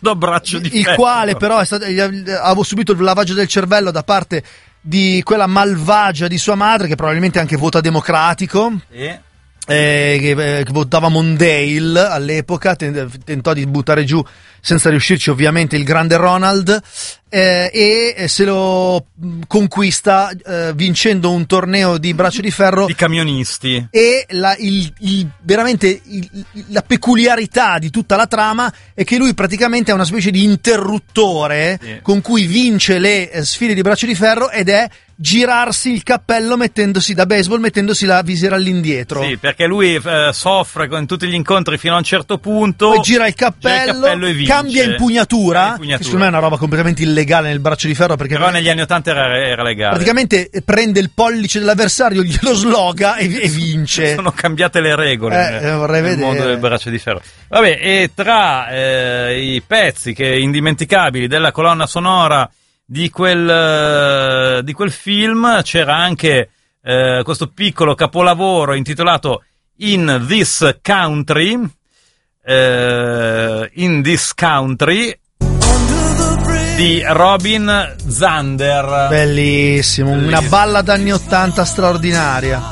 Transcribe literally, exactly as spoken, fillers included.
questo braccio di il ferro. quale però è stato, ha subito il lavaggio del cervello da parte di quella malvagia di sua madre, che probabilmente anche vota democratico. Sì. Eh, che, eh, che votava Mondale all'epoca, tentò di buttare giù senza riuscirci ovviamente il grande Ronald, eh, e se lo conquista eh, vincendo un torneo di braccio di ferro di camionisti. E la, il, il, veramente il, la peculiarità di tutta la trama è che lui praticamente è una specie di interruttore, sì, con cui vince le eh, sfide di braccio di ferro, ed è girarsi il cappello mettendosi da baseball, mettendosi la visiera all'indietro. Sì, perché lui eh, soffre con tutti gli incontri fino a un certo punto, poi gira il cappello, gira il cappello e vince. Cambia impugnatura, eh, impugnatura, che secondo me è una roba completamente illegale nel braccio di ferro, perché però negli anni ottanta era, era legale. Praticamente prende il pollice dell'avversario, glielo sloga e, e vince. Sono cambiate le regole eh, nel, vorrei nel vedere. mondo del braccio di ferro. Vabbè, e tra eh, i pezzi che indimenticabili della colonna sonora di quel, di quel film c'era anche eh, questo piccolo capolavoro intitolato In This Country, eh, In This Country di Robin Zander. Bellissimo, Bellissimo. Una ballad anni ottanta straordinaria.